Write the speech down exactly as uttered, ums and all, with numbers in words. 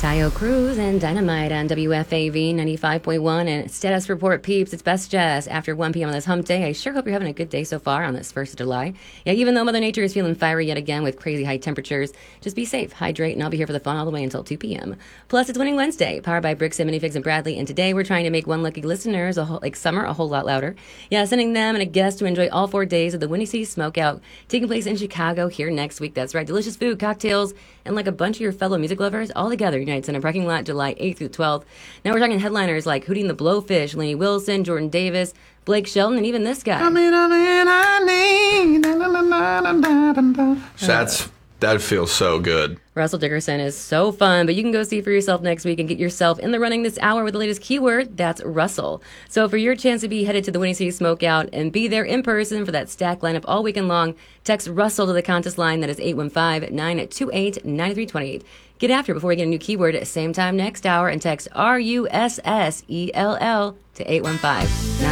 Tayo Cruz and Dynamite on W F A V ninety-five point one. And status report, peeps, it's Best Jazz after one p.m. on this hump day. I sure hope you're having a good day so far on this first of July. Yeah, even though Mother Nature is feeling fiery yet again with crazy high temperatures, just be safe, hydrate, and I'll be here for the fun all the way until two p.m. Plus, it's Winning Wednesday, powered by Brixton, Minifigs, and Bradley. And today we're trying to make one lucky listeners, a whole, like summer, a whole lot louder. Yeah, sending them and a guest to enjoy all four days of the Windy City Smokeout taking place in Chicago here next week. That's right, delicious food, cocktails, and like a bunch of your fellow music lovers all together, United Center parking lot, July eighth through twelfth. Now we're talking headliners like Hootie and the Blowfish, Lainey Wilson, Jordan Davis, Blake Shelton, and even this guy. I mean, I mean, I need. Da, da, da, da, da, da. That's that feels so good. Russell Dickerson is so fun, but you can go see for yourself next week and get yourself in the running this hour with the latest keyword. That's Russell. So for your chance to be headed to the Windy City Smokeout and be there in person for that stack lineup all weekend long, text Russell to the contest line. That is eight one five, nine two eight, nine three two eight. Get after it before we get a new keyword at same time next hour and text R U S S E L L to eight one five, nine